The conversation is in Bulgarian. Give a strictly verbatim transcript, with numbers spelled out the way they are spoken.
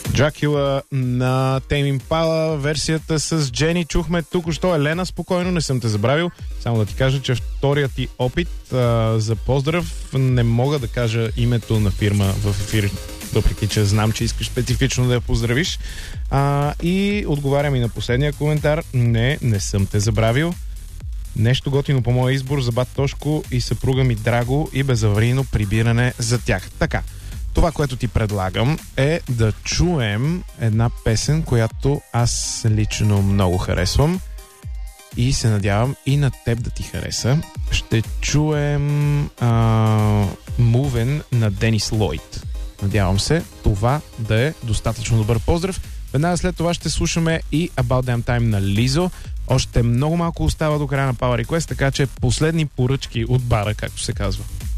Dracula на Tame Impala, версията с Джени чухме тук що. Елена, спокойно, не съм те забравил. Само да ти кажа, че вторият ти опит а, за поздрав, не мога да кажа името на фирма в ефир, въпреки че знам, че искаш специфично да я поздравиш. А, и отговарям и на последния коментар. Не, не съм те забравил. Нещо готино по моя избор за Бат Тошко и съпруга ми Драго и безаварийно прибиране за тях. Така, това, което ти предлагам е да чуем една песен, която аз лично много харесвам и се надявам и на теб да ти хареса. Ще чуем а, Movin на Денис Лойд. Надявам се това да е достатъчно добър поздрав. Веднага след това ще слушаме и About Damn Time на Лизо. Още много малко остава до края на Power Request, така че последни поръчки от бара, както се казва.